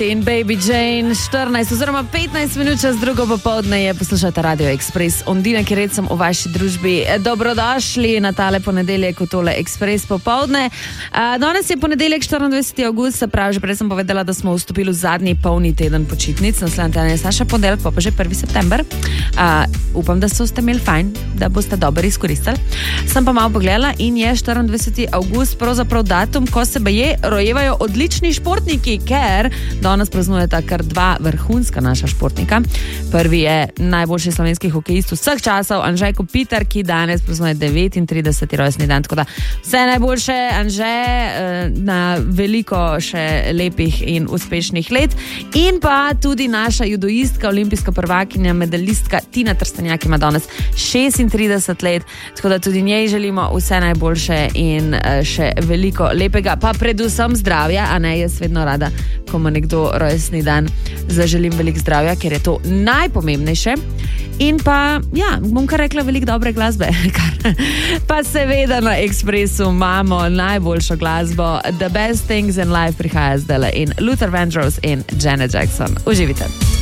In Baby Jane, 14 oziroma 15 minut čez drugo popoldne je poslušate Radio Express. Ondina, ki red sem v vaši družbi. Dobrodošli na tale ponedeljek v tole Express popoldne. Danes je ponedeljek 24. avgust, se pravi, že prej sem povedala, da smo vstopili v zadnji polni teden počitnic. Naslednji teden je naša ponedeljek, pa že 1. september. Upam, da so ste imeli fajn, da boste dobro izkoristili. Sem pa malo pogledala in je 24. avgust pravzaprav datum, ko se baje rojevajo odlični športniki, ker danes praznujeta kar dva vrhunska naša športnika. Prvi je najboljši slovenski hokejist vseh časov, Anže Kopitar, ki danes praznuje 39. rojstni dan. Tako da vse najboljše, Anže, na veliko še lepih in uspešnih let. In pa tudi naša judoistka, olimpijska prvakinja, medalistka Tina Trstenjak ima danes 36 let. Tako da tudi njej želimo vse najboljše in še veliko lepega, pa predvsem zdravja, a ne, jaz vedno rada, ko ima nekdo rojstni dan, zaželim veliko zdravja, ker je to najpomembnejše. In pa, ja, bom kar rekla, veliko dobre glasbe. Pa seveda na Expressu imamo najboljšo glasbo. The Best Things in Life prihaja zdaj in Luther Vandross in Janet Jackson. Uživite.